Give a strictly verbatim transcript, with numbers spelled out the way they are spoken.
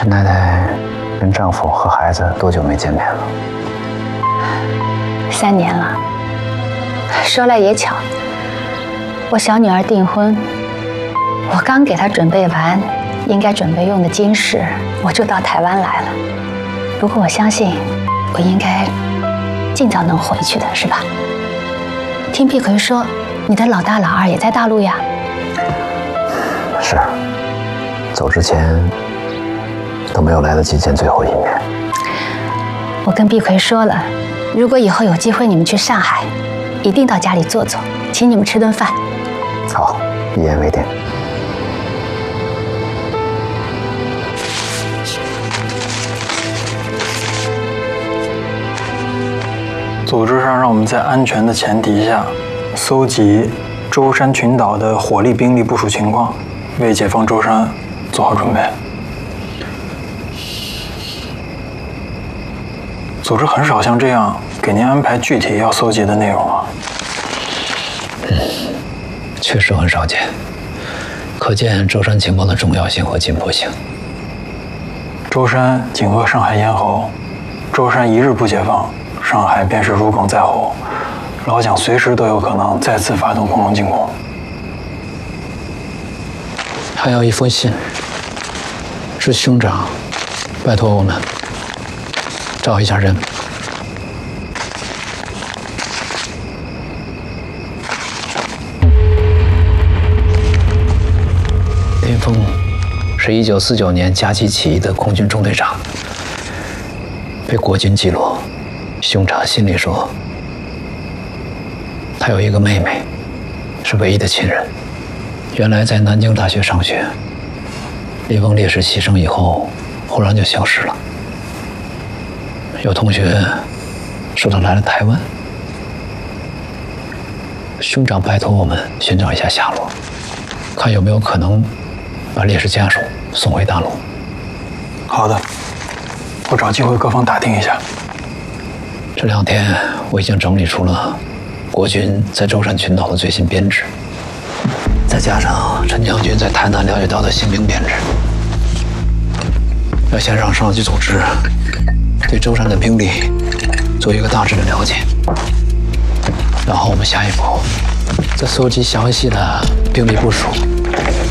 陈太太跟丈夫和孩子多久没见面了？ 三年了。说来也巧，我小女儿订婚，我刚给她准备完应该准备用的金饰，我就到台湾来了。不过我相信，我应该尽早能回去的，是吧？听碧葵说，你的老大老二也在大陆呀？ 是，走之前都没有来得及见最后一面。 我跟碧葵说了，如果以后有机会你们去上海，一定到家里坐坐，请你们吃顿饭。 好，一言为定。 组织上让我们在安全的前提下，搜集舟山群岛的火力兵力部署情况，为解放舟山做好准备。组织很少像这样给您安排具体要搜集的内容啊。 嗯，确实很少见，可见舟山情报的重要性和紧迫性。 舟山紧扼上海咽喉，舟山一日不解放，上海便是如鲠在喉，老蒋随时都有可能再次发动空中进攻。 还有一封信，是兄长拜托我们找一下人。林峰是一九四九年甲级起义的空军中队长，被国军击落。兄长信里说，他有一个妹妹，是唯一的亲人。原来在南京大学上学，林峰烈士牺牲以后，忽然就消失了。有同学说他来了台湾，兄长拜托我们寻找一下下落，看有没有可能把烈士家属送回大陆。 好的，我找机会各方打听一下。 这两天我已经整理出了国军在舟山群岛的最新编制，再加上陈将军在台南了解到的新兵编制，要先让上级组织对舟山的兵力做一个大致的了解，然后我们下一步再搜集详细的兵力部署。